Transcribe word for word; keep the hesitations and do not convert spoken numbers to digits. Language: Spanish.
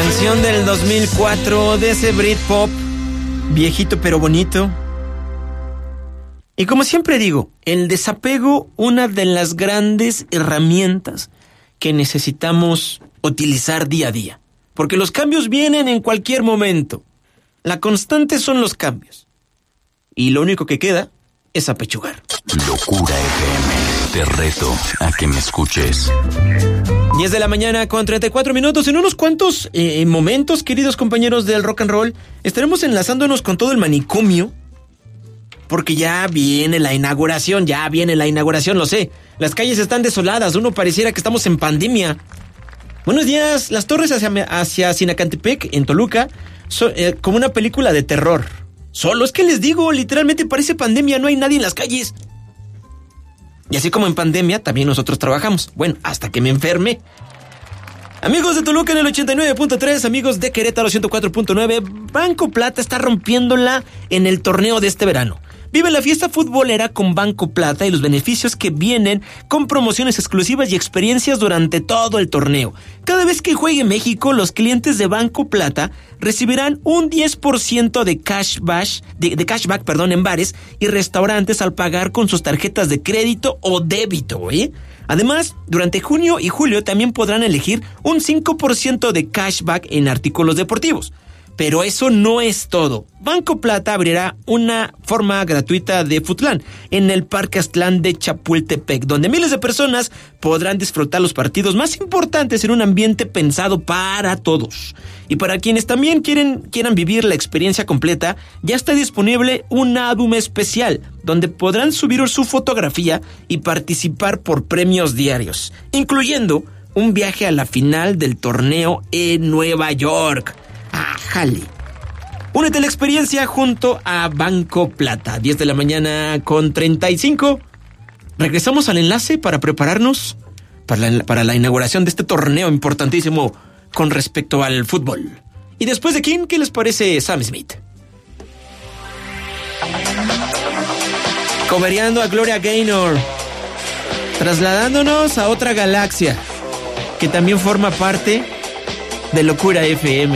Canción del dos mil cuatro de ese Britpop, viejito pero bonito. Y como siempre digo, el desapego, una de las grandes herramientas que necesitamos utilizar día a día. Porque los cambios vienen en cualquier momento. La constante son los cambios. Y lo único que queda es apechugar. Locura F M, te reto a que me escuches. diez de la mañana con treinta y cuatro minutos. En unos cuantos eh, momentos, queridos compañeros del rock and roll, estaremos enlazándonos con todo el manicomio. Porque ya viene la inauguración, ya viene la inauguración, lo sé. Las calles están desoladas, uno pareciera que estamos en pandemia. Buenos días, las torres hacia, hacia Sinacantepec, en Toluca, son eh, como una película de terror. Solo es que les digo, literalmente parece pandemia, no hay nadie en las calles. Y así como en pandemia, también nosotros trabajamos. Bueno, hasta que me enferme. Amigos de Toluca en el ochenta y nueve punto tres, amigos de Querétaro ciento cuatro punto nueve, Banco Plata está rompiéndola en el torneo de este verano. Vive la fiesta futbolera con Banco Plata y los beneficios que vienen con promociones exclusivas y experiencias durante todo el torneo. Cada vez que juegue México, los clientes de Banco Plata recibirán un diez por ciento de cashback, de, de cashback, perdón, en bares y restaurantes al pagar con sus tarjetas de crédito o débito, ¿eh? Además, durante junio y julio también podrán elegir un cinco por ciento de cashback en artículos deportivos. Pero eso no es todo. Banco Plata abrirá una forma gratuita de Futlán en el Parque Aztlán de Chapultepec, donde miles de personas podrán disfrutar los partidos más importantes en un ambiente pensado para todos. Y para quienes también quieren, quieran vivir la experiencia completa, ya está disponible un álbum especial, donde podrán subir su fotografía y participar por premios diarios, incluyendo un viaje a la final del torneo en Nueva York. ¡Ájale! Únete a la experiencia junto a Banco Plata. diez de la mañana con treinta y cinco. Regresamos al enlace para prepararnos para la, para la inauguración de este torneo importantísimo con respecto al fútbol. Y después de King, ¿qué les parece Sam Smith? Cobereando a Gloria Gaynor, trasladándonos a otra galaxia que también forma parte de Locura F M.